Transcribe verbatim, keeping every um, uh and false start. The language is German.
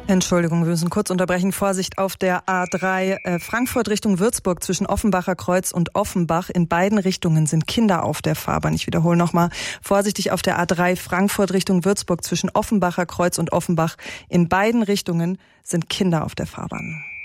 Entschuldigung, wir müssen kurz unterbrechen. Vorsicht auf der A drei äh, Frankfurt Richtung Würzburg zwischen Offenbacher Kreuz und Offenbach. In beiden Richtungen sind Kinder auf der Fahrbahn. Ich wiederhole nochmal. Vorsichtig auf der A drei Frankfurt Richtung Würzburg zwischen Offenbacher Kreuz und Offenbach. In beiden Richtungen sind Kinder auf der Fahrbahn.